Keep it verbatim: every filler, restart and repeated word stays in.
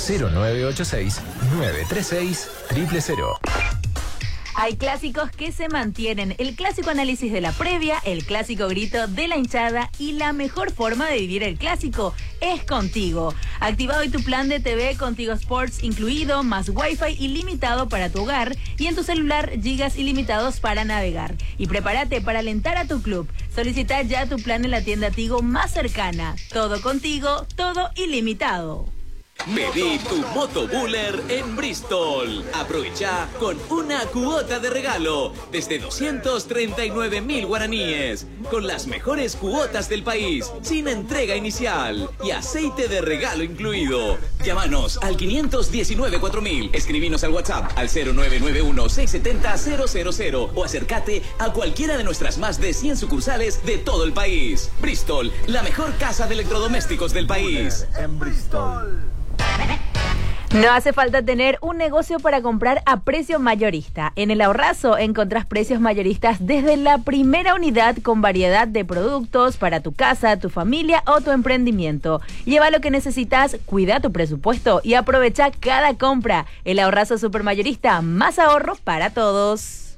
cero nueve ocho seis, nueve tres seis, cero cero cero. Hay clásicos que se mantienen, el clásico análisis de la previa, el clásico grito de la hinchada y la mejor forma de vivir el clásico es contigo. Activa hoy tu plan de T V Contigo Sports incluido, más Wi-Fi ilimitado para tu hogar y en tu celular gigas ilimitados para navegar. Y prepárate para alentar a tu club. Solicita ya tu plan en la tienda Tigo más cercana. Todo contigo, todo ilimitado. Pedí tu motobuller en Bristol. Aprovecha con una cuota de regalo desde doscientos treinta y nueve mil guaraníes, con las mejores cuotas del país, sin entrega inicial y aceite de regalo incluido. Llámanos al quinientos diecinueve cuatro mil, escribinos al WhatsApp al cero nueve nueve uno seis siete cero cero cero cero o acércate a cualquiera de nuestras más de cien sucursales de todo el país. Bristol, la mejor casa de electrodomésticos del país. En Bristol. No hace falta tener un negocio para comprar a precio mayorista. En El Ahorrazo encontrás precios mayoristas desde la primera unidad con variedad de productos para tu casa, tu familia o tu emprendimiento. Lleva lo que necesitas, cuida tu presupuesto y aprovecha cada compra. El Ahorrazo supermayorista, más ahorro para todos.